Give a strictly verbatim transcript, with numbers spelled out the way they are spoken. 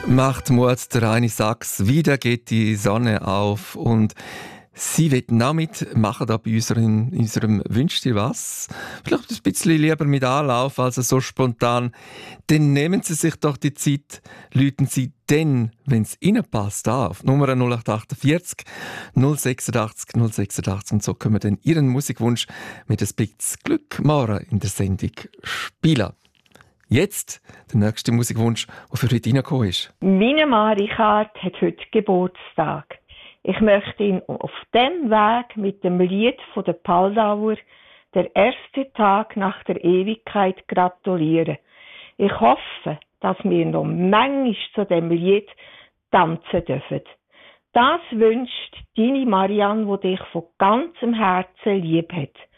Macht Mut, der Reini Sachs. Wieder geht die Sonne auf und Sie wollen auch mitmachen da bei unserem, unserem «Wünsch dir was?» Vielleicht ein bisschen lieber mit Anlauf, also so spontan. Dann nehmen Sie sich doch die Zeit, läuten Sie dann, wenn es Ihnen passt, auf. Nummer null acht vier acht, null sechsundachtzig, null sechsundachtzig. Und so können wir dann Ihren Musikwunsch mit ein bisschen Glück morgen in der Sendung spielen. Jetzt der nächste Musikwunsch, der für heute reingekommen ist. Mein Mann Richard hat heute Geburtstag. Ich möchte ihn auf dem Weg mit dem Lied von der Paldauer, der erste Tag nach der Ewigkeit, gratulieren. Ich hoffe, dass wir noch manchmal zu dem Lied tanzen dürfen. Das wünscht deine Marianne, die dich von ganzem Herzen lieb hat.